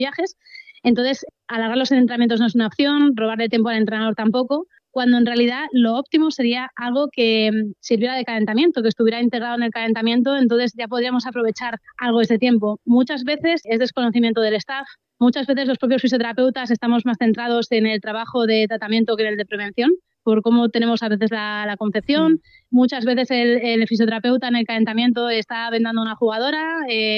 viajes. Entonces, alargar los entrenamientos no es una opción, robarle tiempo al entrenador tampoco, cuando en realidad lo óptimo sería algo que sirviera de calentamiento, que estuviera integrado en el calentamiento, entonces ya podríamos aprovechar algo de ese tiempo. Muchas veces es desconocimiento del staff, muchas veces los propios fisioterapeutas estamos más centrados en el trabajo de tratamiento que en el de prevención, por cómo tenemos a veces la concepción. Muchas veces el fisioterapeuta en el calentamiento está vendando a una jugadora,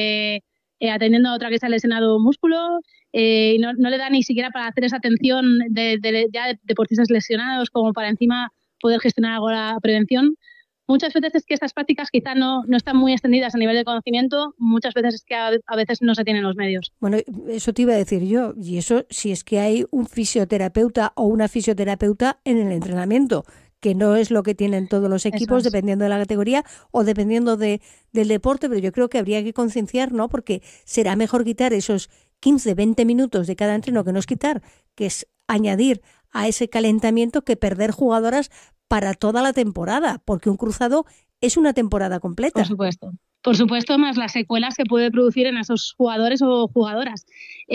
atendiendo a otra que se ha lesionado músculo, y no le da ni siquiera para hacer esa atención de deportistas lesionados como para encima poder gestionar algo la prevención. Muchas veces es que estas prácticas quizá no están muy extendidas a nivel de conocimiento, muchas veces es que a veces no se tienen los medios. Bueno, eso te iba a decir yo, y eso si es que hay un fisioterapeuta o una fisioterapeuta en el entrenamiento, que no es lo que tienen todos los equipos, dependiendo de la categoría o dependiendo del deporte, pero yo creo que habría que concienciar, ¿no? Porque será mejor quitar esos 15, 20 minutos de cada entreno, que no es quitar, que es añadir a ese calentamiento, que perder jugadoras para toda la temporada, porque un cruzado es una temporada completa. Por supuesto, más las secuelas que puede producir en esos jugadores o jugadoras.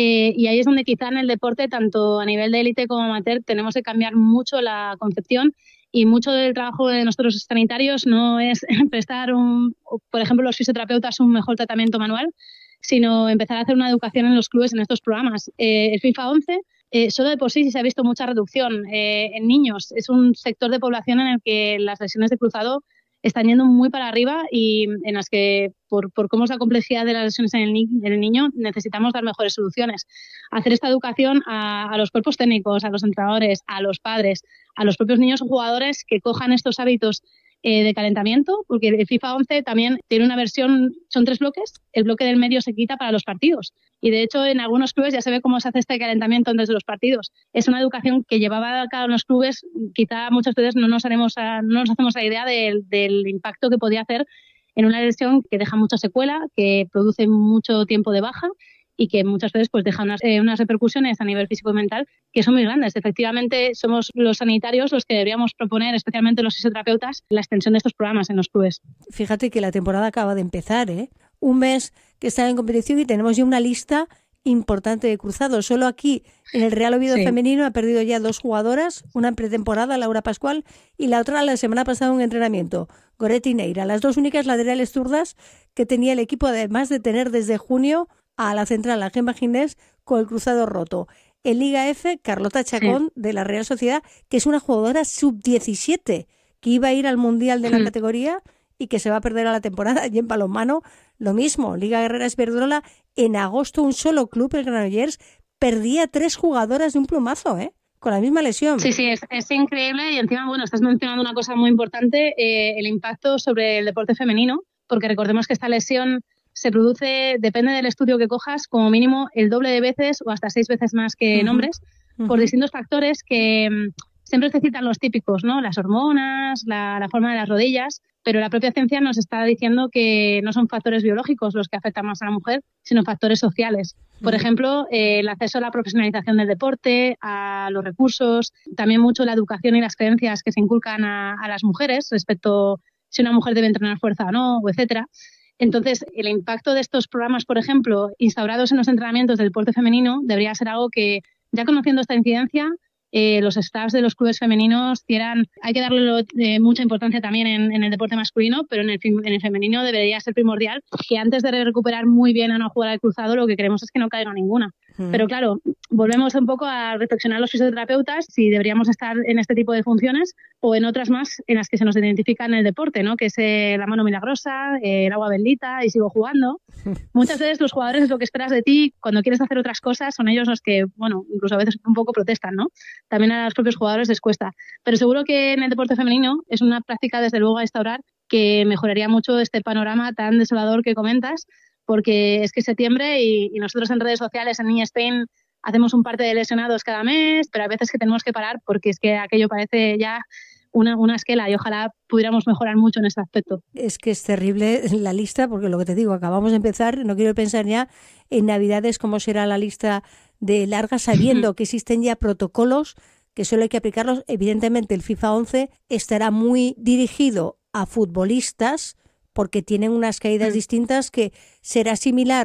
Y ahí es donde quizá en el deporte, tanto a nivel de élite como amateur, tenemos que cambiar mucho la concepción, y mucho del trabajo de nosotros sanitarios no es prestar, por ejemplo, los fisioterapeutas un mejor tratamiento manual, sino empezar a hacer una educación en los clubes en estos programas. El FIFA 11, solo de por sí se ha visto mucha reducción en niños. Es un sector de población en el que las lesiones de cruzado están yendo muy para arriba, y en las que, por cómo es la complejidad de las lesiones en el niño, necesitamos dar mejores soluciones. Hacer esta educación a los cuerpos técnicos, a los entrenadores, a los padres, a los propios niños o jugadores, que cojan estos hábitos de calentamiento, porque el FIFA 11 también tiene una versión, son 3 bloques, el bloque del medio se quita para los partidos, y de hecho en algunos clubes ya se ve cómo se hace este calentamiento antes de los partidos. Es una educación que llevaba a cabo en los clubes, quizá muchas veces no nos hacemos la idea del impacto que podía hacer en una lesión que deja mucha secuela, que produce mucho tiempo de baja, y que muchas veces pues deja unas repercusiones a nivel físico y mental que son muy grandes. Efectivamente, somos los sanitarios los que deberíamos proponer, especialmente los fisioterapeutas, la extensión de estos programas en los clubes. Fíjate que la temporada acaba de empezar, un mes que está en competición, y tenemos ya una lista importante de cruzados. Solo aquí, en el Real Oviedo femenino, ha perdido ya 2 jugadoras, una en pretemporada, Laura Pascual, y la otra la semana pasada en entrenamiento, Goretti Neira, las 2 únicas laterales zurdas que tenía el equipo, además de tener desde junio a la central, a Gemma Ginés, con el cruzado roto. En Liga F, Carlota Chacón, de la Real Sociedad, que es una jugadora sub-17, que iba a ir al Mundial de la categoría y que se va a perder a la temporada. Y en balonmano, lo mismo. Liga Guerrera Esberdrola, en agosto un solo club, el Granollers, perdía 3 jugadoras de un plumazo, con la misma lesión. Sí, es increíble, y encima, bueno, estás mencionando una cosa muy importante, el impacto sobre el deporte femenino, porque recordemos que esta lesión se produce, depende del estudio que cojas, como mínimo el doble de veces o hasta 6 veces más que en hombres, por distintos factores que siempre se citan los típicos, ¿no? Las hormonas, la forma de las rodillas, pero la propia ciencia nos está diciendo que no son factores biológicos los que afectan más a la mujer, sino factores sociales. Por ejemplo, el acceso a la profesionalización del deporte, a los recursos, también mucho la educación y las creencias que se inculcan a las mujeres respecto si una mujer debe entrenar fuerza o no, etcétera. Entonces, el impacto de estos programas, por ejemplo, instaurados en los entrenamientos del deporte femenino, debería ser algo que, ya conociendo esta incidencia, los staffs de los clubes femeninos hay que darle mucha importancia también en el deporte masculino, pero en el femenino debería ser primordial que antes de recuperar muy bien a una jugada de cruzado, lo que queremos es que no caiga ninguna. Pero claro, volvemos un poco a reflexionar los fisioterapeutas si deberíamos estar en este tipo de funciones o en otras más en las que se nos identifica en el deporte, ¿no? Que es la mano milagrosa, el agua bendita y sigo jugando. Muchas veces los jugadores es lo que esperas de ti cuando quieres hacer otras cosas, son ellos los que, bueno, incluso a veces un poco protestan, ¿no? También a los propios jugadores les cuesta. Pero seguro que en el deporte femenino es una práctica desde luego a instaurar que mejoraría mucho este panorama tan desolador que comentas, porque es que es septiembre y nosotros en redes sociales, en Niña Spain, hacemos un parte de lesionados cada mes, pero a veces que tenemos que parar porque es que aquello parece ya una esquela, y ojalá pudiéramos mejorar mucho en ese aspecto. Es que es terrible la lista, porque lo que te digo, acabamos de empezar, no quiero pensar ya en Navidades cómo será la lista de larga, sabiendo que existen ya protocolos que solo hay que aplicarlos. Evidentemente el FIFA 11 estará muy dirigido a futbolistas porque tienen unas caídas distintas, que será similar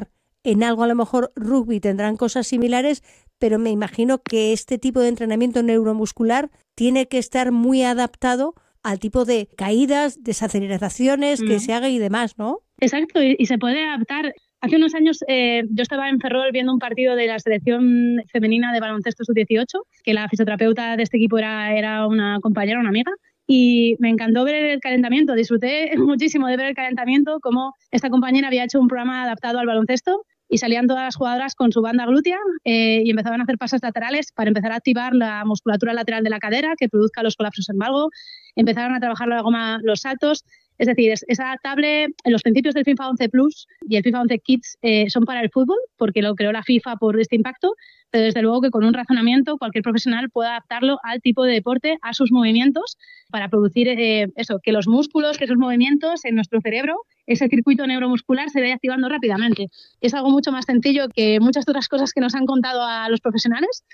en algo a lo mejor rugby tendrán cosas similares, pero me imagino que este tipo de entrenamiento neuromuscular tiene que estar muy adaptado al tipo de caídas, desaceleraciones que se haga y demás, ¿no? Exacto, y se puede adaptar. Hace unos años yo estaba en Ferrol viendo un partido de la selección femenina de baloncesto sub-18, que la fisioterapeuta de este equipo era una compañera, una amiga, y me encantó ver el calentamiento. Disfruté muchísimo de ver el calentamiento, cómo esta compañera había hecho un programa adaptado al baloncesto y salían todas las jugadoras con su banda glútea y empezaban a hacer pasos laterales para empezar a activar la musculatura lateral de la cadera que produzca los colapsos en valgo. Empezaron a trabajar la goma, los saltos. Es decir, es adaptable. Los principios del FIFA 11 Plus y el FIFA 11 Kids son para el fútbol, porque lo creó la FIFA por este impacto, pero desde luego que con un razonamiento cualquier profesional puede adaptarlo al tipo de deporte, a sus movimientos, para producir que los músculos, que esos movimientos en nuestro cerebro, ese circuito neuromuscular se vaya activando rápidamente. Es algo mucho más sencillo que muchas otras cosas que nos han contado a los profesionales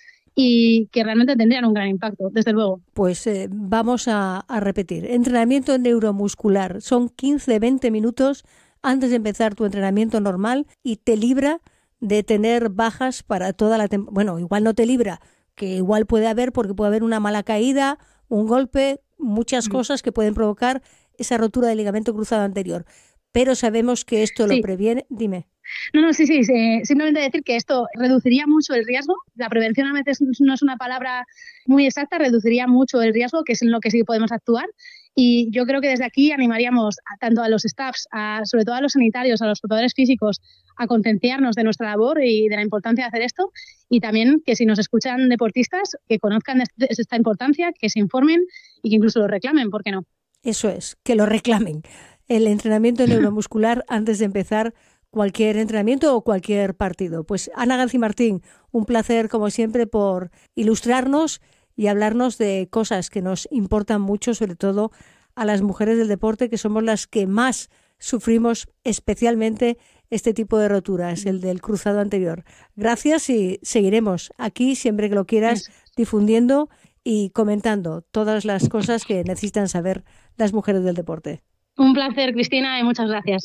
y que realmente tendrían un gran impacto, desde luego. Pues vamos a repetir. Entrenamiento neuromuscular. Son 15-20 minutos antes de empezar tu entrenamiento normal y te libra de tener bajas para toda la temporada. Bueno, igual no te libra, que igual puede haber, porque puede haber una mala caída, un golpe, muchas cosas que pueden provocar esa rotura del ligamento cruzado anterior. Pero sabemos que esto lo previene. Dime. No, sí. Simplemente decir que esto reduciría mucho el riesgo. La prevención a veces no es una palabra muy exacta, reduciría mucho el riesgo, que es en lo que sí podemos actuar. Y yo creo que desde aquí animaríamos tanto a los staffs, sobre todo a los sanitarios, a los preparadores físicos, a concienciarnos de nuestra labor y de la importancia de hacer esto. Y también que si nos escuchan deportistas, que conozcan esta importancia, que se informen y que incluso lo reclamen, ¿por qué no? Eso es, que lo reclamen. El entrenamiento neuromuscular antes de empezar cualquier entrenamiento o cualquier partido. Pues Ana García Martín, un placer como siempre por ilustrarnos y hablarnos de cosas que nos importan mucho, sobre todo a las mujeres del deporte, que somos las que más sufrimos especialmente este tipo de roturas, el del cruzado anterior. Gracias y seguiremos aquí siempre que lo quieras difundiendo y comentando todas las cosas que necesitan saber las mujeres del deporte. Un placer, Cristina, y muchas gracias.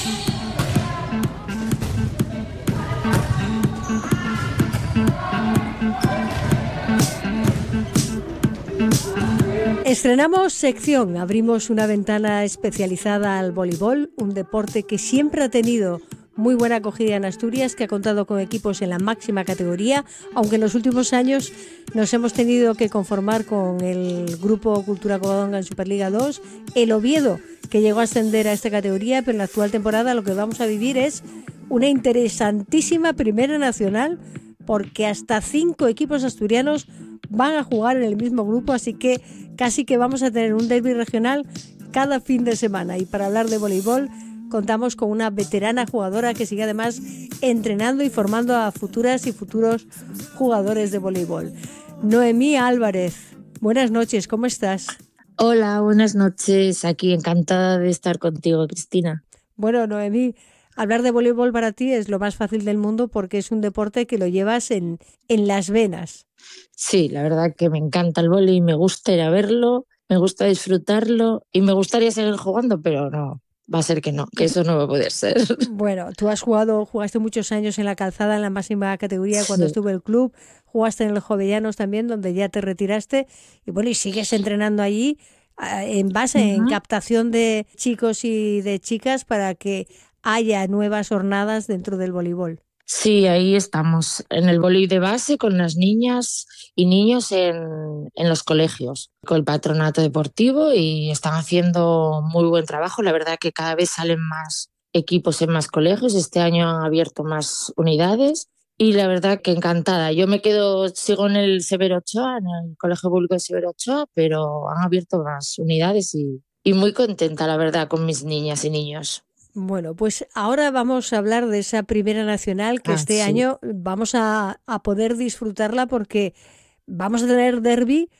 Estrenamos sección, abrimos una ventana especializada al voleibol, un deporte que siempre ha tenido muy buena acogida en Asturias, que ha contado con equipos en la máxima categoría, aunque en los últimos años nos hemos tenido que conformar con el grupo Cultura Covadonga en Superliga 2, el Oviedo, que llegó a ascender a esta categoría, pero en la actual temporada lo que vamos a vivir es una interesantísima Primera Nacional, porque hasta 5 equipos asturianos van a jugar en el mismo grupo, así que casi que vamos a tener un derbi regional cada fin de semana. Y para hablar de voleibol contamos con una veterana jugadora que sigue además entrenando y formando a futuras y futuros jugadores de voleibol. Noemí Álvarez, buenas noches, ¿cómo estás? Hola, buenas noches, aquí encantada de estar contigo, Cristina. Bueno, Noemí, hablar de voleibol para ti es lo más fácil del mundo porque es un deporte que lo llevas en las venas. Sí, la verdad que me encanta el vóley, me gusta ir a verlo, me gusta disfrutarlo y me gustaría seguir jugando, pero no, va a ser que no, que eso no va a poder ser. Bueno, tú jugaste muchos años en la Calzada, en la máxima categoría cuando estuvo el club, jugaste en el Jovellanos también, donde ya te retiraste, y bueno, y sigues entrenando allí en base, en captación de chicos y de chicas para que haya nuevas jornadas dentro del voleibol. Sí, ahí estamos, en el vóley de base con las niñas y niños en los colegios, con el patronato deportivo y están haciendo muy buen trabajo. La verdad que cada vez salen más equipos en más colegios, este año han abierto más unidades y la verdad que encantada. Yo sigo en el Severo Ochoa, en el Colegio Público de Severo Ochoa, pero han abierto más unidades y muy contenta, la verdad, con mis niñas y niños. Bueno, pues ahora vamos a hablar de esa Primera Nacional que este año vamos a poder disfrutarla porque vamos a tener derbi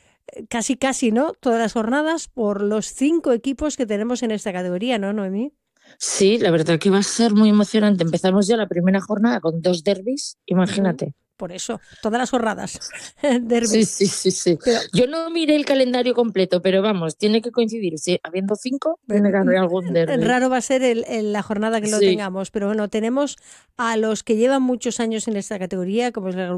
casi, ¿no? Todas las jornadas por los 5 equipos que tenemos en esta categoría, ¿no, Noemí? Sí, la verdad que va a ser muy emocionante. Empezamos ya la primera jornada con 2 derbis, imagínate. por eso, todas las jornadas. Sí. Pero, yo no miré el calendario completo, pero vamos, tiene que coincidir. Si habiendo 5, tiene que haber algún derbi. Raro va a ser la jornada que lo tengamos, pero bueno, tenemos a los que llevan muchos años en esta categoría, como es la